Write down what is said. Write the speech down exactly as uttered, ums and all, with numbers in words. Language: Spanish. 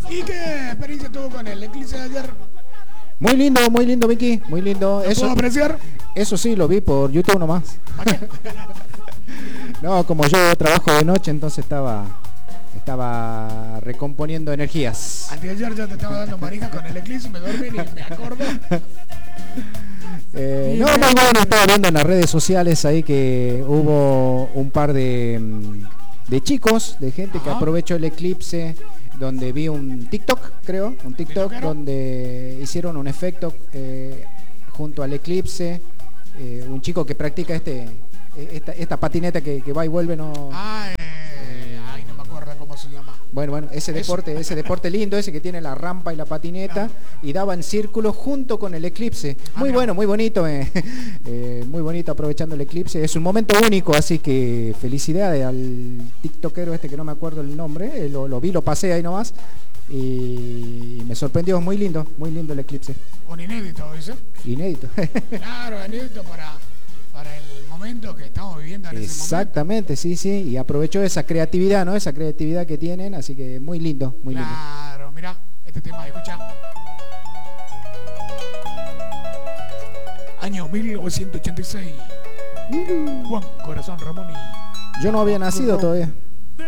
¿Y qué experiencia tuvo con el eclipse de ayer? Muy lindo, muy lindo, Vicky, muy lindo. ¿Lo Eso, puedo apreciar? Eso sí, lo vi por YouTube nomás. No, como yo trabajo de noche, entonces estaba estaba recomponiendo energías. Anteayer ya te estaba dando marija con el eclipse, me dormí y me acuerdo. Eh, no, muy bueno, estaba viendo en las redes sociales ahí que hubo un par de, de chicos, de gente que Ajá. aprovechó el eclipse, donde vi un TikTok, creo, un TikTok donde hicieron un efecto eh, junto al eclipse, eh, un chico que practica este esta, esta patineta que, que va y vuelve, no. Ah, eh, ay, no me acuerdo cómo se llama. Bueno, bueno, ese Eso. deporte, ese deporte lindo, ese que tiene la rampa y la patineta, Claro. y daba en círculo junto con el eclipse. Ah, Muy mira. bueno, muy bonito, eh, eh, muy bonito aprovechando el eclipse. Es un momento único, así que felicidades al tiktokero este que no me acuerdo el nombre, eh, lo, lo vi, lo pasé ahí nomás, y me sorprendió, muy lindo, muy lindo el eclipse. Un inédito, ¿dice? Inédito. Claro, inédito para, para el momento que estamos viviendo en ese momento. Exactamente, sí, sí, y aprovechó esa creatividad, ¿no? Esa creatividad que tienen, así que muy lindo, muy lindo. Claro, mira, este tema, escucha. Año mil novecientos ochenta y seis. Juan Corazón Ramón y... Yo no había nacido todavía.